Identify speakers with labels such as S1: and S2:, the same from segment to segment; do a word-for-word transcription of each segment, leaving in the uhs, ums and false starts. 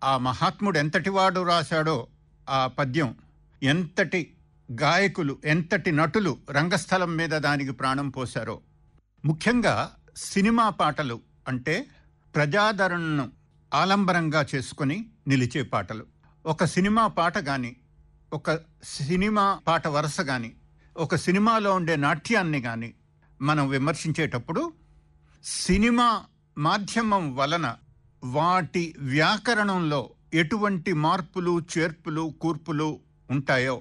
S1: ఆ మహాత్ముడు ఎంతటివాడు రాశాడో ఆ పద్యం, ఎంతటి గాయకులు, ఎంతటి నటులు రంగస్థలం మీద దానికి ప్రాణం పోశారో. ముఖ్యంగా సినిమా పాటలు అంటే ప్రజాదరణను ఆలంబరంగా చేసుకొని నిలిచే పాటలు. ఒక సినిమా పాట కానీ, ఒక సినిమా పాట వరుస కానీ, ఒక సినిమాలో ఉండే నాట్యాన్ని కానీ మనం విమర్శించేటప్పుడు సినిమా మాధ్యమం వలన వాటి వ్యాకరణంలో ఎటువంటి మార్పులు, చేర్పులు, కూర్పులు ఉంటాయో,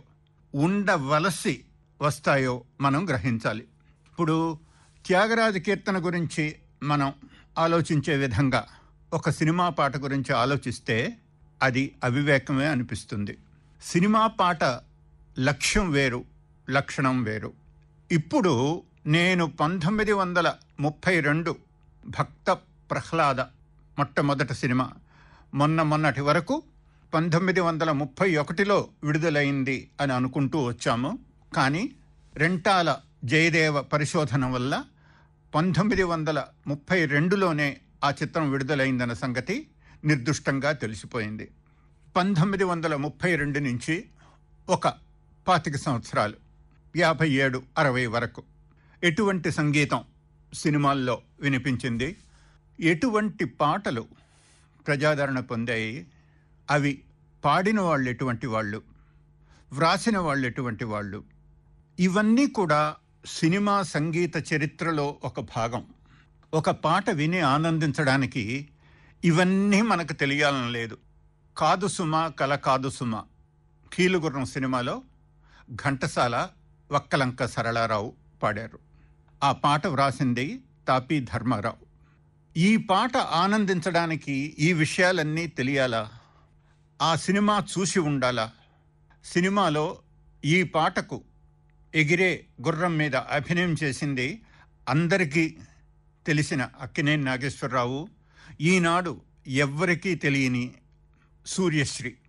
S1: ఉండవలసి వస్తాయో మనం గ్రహించాలి. ఇప్పుడు త్యాగరాజ కీర్తన గురించి మనం ఆలోచించే విధంగా ఒక సినిమా పాట గురించి ఆలోచిస్తే అది అవివేకమే అనిపిస్తుంది. సినిమా పాట లక్ష్యం వేరు, లక్షణం వేరు. ఇప్పుడు నేను పంతొమ్మిది వందల ముప్పై రెండు భక్త ప్రహ్లాద మొట్టమొదటి సినిమా మొన్న మొన్నటి వరకు పంతొమ్మిది వందల ముప్పై ఒకటిలో విడుదలైంది అని అనుకుంటూ వచ్చాము. కానీ రెంటాల జయదేవ పరిశోధన వల్ల పంతొమ్మిది వందల ముప్పై రెండులోనే ఆ చిత్రం విడుదలైందన్న సంగతి నిర్దుష్టంగా తెలిసిపోయింది. పంతొమ్మిది వందల ముప్పై రెండు నుంచి ఒక పాతిక సంవత్సరాలు, యాభై ఏడు అరవై వరకు ఎటువంటి సంగీతం సినిమాల్లో వినిపించింది, ఎటువంటి పాటలు ప్రజాదరణ పొందాయి, అవి పాడిన వాళ్ళు ఎటువంటి వాళ్ళు, వ్రాసిన వాళ్ళు ఎటువంటి వాళ్ళు, ఇవన్నీ కూడా సినిమా సంగీత చరిత్రలో ఒక భాగం. ఒక పాట విని ఆనందించడానికి ఇవన్నీ మనకు తెలియాలని లేదు. కాదు సుమ కల కాదు సుమ కీలుగుర్రం సినిమాలో ఘంటసాల, వక్కలంక సరళారావు పాడారు. ఆ పాట వ్రాసింది తాపీ ధర్మారావు. ఈ పాట ఆనందించడానికి ఈ విషయాలన్నీ తెలియాలా? ఆ సినిమా చూసి ఉండాలా? సినిమాలో ఈ పాటకు ఎగిరే గుర్రం మీద అభినయం చేసింది అందరికీ తెలిసిన అక్కినేని నాగేశ్వరరావు, ఈనాడు ఎవ్వరికీ తెలియని సూర్యశ్రీ.